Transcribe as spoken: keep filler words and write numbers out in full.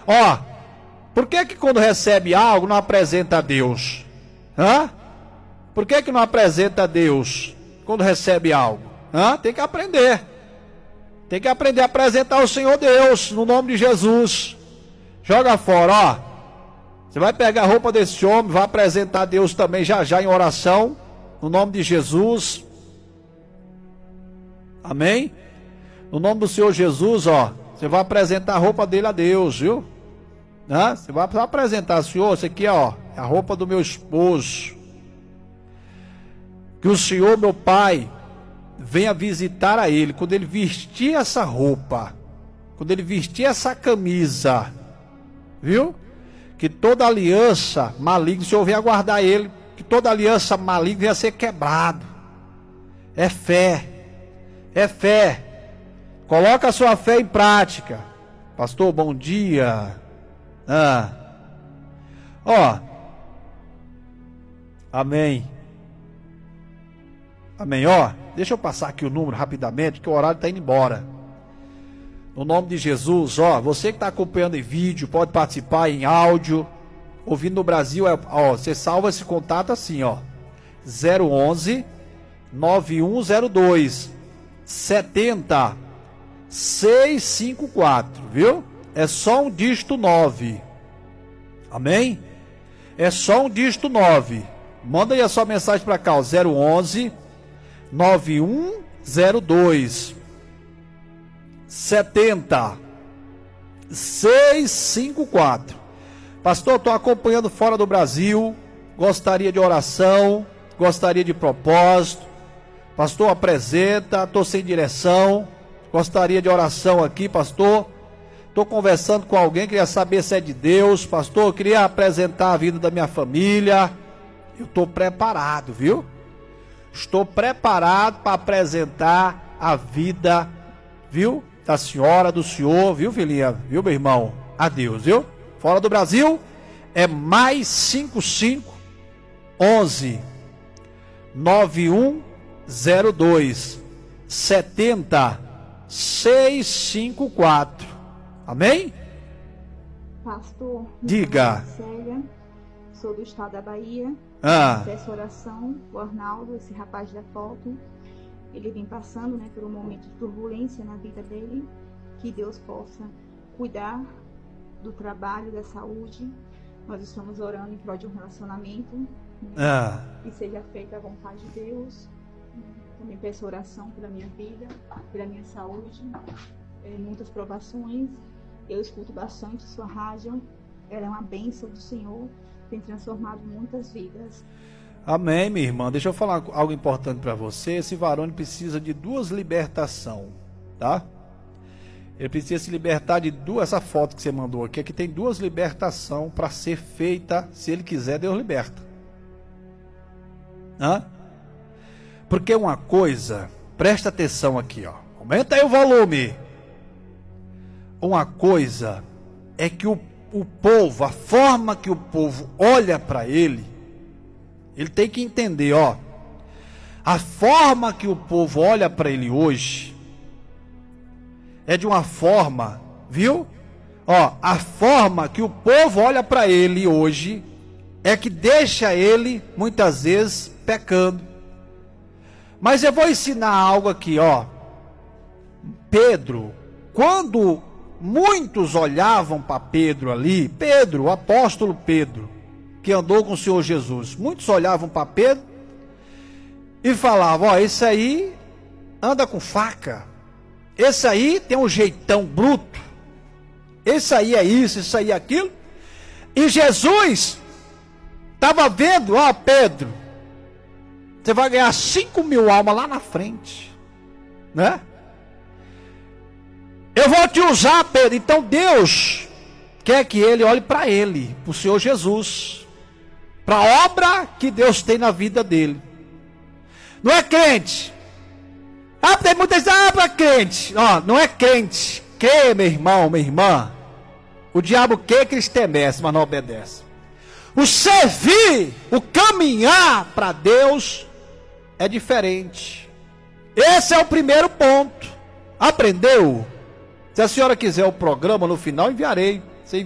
Ó, por que que quando recebe algo não apresenta a Deus? Hã? Por que que não apresenta a Deus quando recebe algo? Hã? Tem que aprender. Tem que aprender a apresentar ao Senhor Deus, no nome de Jesus. Joga fora, ó. Você vai pegar a roupa desse homem, vai apresentar a Deus também já já em oração, no nome de Jesus. Amém? No nome do Senhor Jesus, ó. Você vai apresentar a roupa dele a Deus, viu? Hã? Você vai apresentar, Senhor, isso aqui, ó, é a roupa do meu esposo. Que o Senhor, meu Pai, venha visitar a ele, quando ele vestir essa roupa, quando ele vestir essa camisa, viu? Que toda aliança maligna, o Senhor venha guardar ele, que toda aliança maligna venha ser quebrado. É fé, é fé. Coloca a sua fé em prática. Pastor, bom dia. Ah. Ó. Amém. Amém, ó. Deixa eu passar aqui o número rapidamente, que o horário está indo embora. No nome de Jesus, ó, você que está acompanhando em vídeo, pode participar em áudio. Ouvindo no Brasil, é, ó, você salva esse contato assim, ó. zero onze, nove um zero dois, setenta, seiscentos e cinquenta e quatro, viu? É só um dígito nove. Amém? É só um dígito nove. Manda aí a sua mensagem para cá, ó, zero onze, nove um zero dois, setenta, seiscentos e cinquenta e quatro. Pastor, estou acompanhando fora do Brasil, gostaria de oração, gostaria de propósito. Pastor, apresenta, estou sem direção, gostaria de oração aqui, pastor. Estou conversando com alguém, queria saber se é de Deus. Pastor, eu queria apresentar a vida da minha família. Eu estou preparado, viu? Estou preparado para apresentar a vida, viu? Da senhora, do senhor, viu, filhinha? Viu, meu irmão? A Deus, viu? Fora do Brasil, é mais cinquenta e cinco, onze, nove um zero dois, setenta, seiscentos e cinquenta e quatro. Amém? Pastor, diga. Célia, sou do estado da Bahia. Ah. Peço oração, o Arnaldo, esse rapaz da foto, ele vem passando, né, por um momento de turbulência na vida dele, que Deus possa cuidar do trabalho, da saúde. Nós estamos orando em prol de um relacionamento, né, ah. que seja feita a vontade de Deus. Também peço oração pela minha vida, pela minha saúde, é, muitas provações. Eu escuto bastante sua rádio, ela é uma bênção do Senhor, tem transformado muitas vidas. Amém, minha irmã. Deixa eu falar algo importante para você. Esse varão precisa de duas libertações, tá? Ele precisa se libertar de duas. Essa foto que você mandou aqui, aqui tem duas libertações para ser feita. Se ele quiser, Deus liberta. Hã? Porque uma coisa, presta atenção aqui, ó. Aumenta aí o volume. Uma coisa é que o, o povo, a forma que o povo olha para ele, ele tem que entender, ó. A forma que o povo olha para ele hoje é de uma forma, viu? Ó, a forma que o povo olha para ele hoje é que deixa ele muitas vezes pecando. Mas eu vou ensinar algo aqui, ó. Pedro, quando muitos olhavam para Pedro ali, Pedro, o apóstolo Pedro, que andou com o Senhor Jesus, muitos olhavam para Pedro e falavam, ó, esse aí anda com faca, esse aí tem um jeitão bruto, esse aí é isso, esse aí é aquilo. E Jesus estava vendo, ó, Pedro, você vai ganhar cinco mil almas lá na frente, né? Eu vou te usar, Pedro. Então Deus quer que ele olhe para ele, para o Senhor Jesus, para a obra que Deus tem na vida dele. Não é crente. Ah, tem muita gente, ah, para crente. Ó, não é crente. Que, meu irmão, minha irmã, o diabo quer que eles temessem, mas não obedece. O servir, o caminhar para Deus é diferente. Esse é o primeiro ponto. Aprendeu? Se a senhora quiser o programa no final, enviarei.